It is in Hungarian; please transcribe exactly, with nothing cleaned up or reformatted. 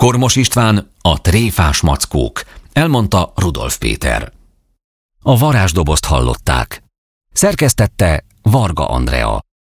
Kormos István, a tréfás mackók, elmondta Rudolf Péter. A varázsdobozt hallották. Szerkesztette Varga Andrea.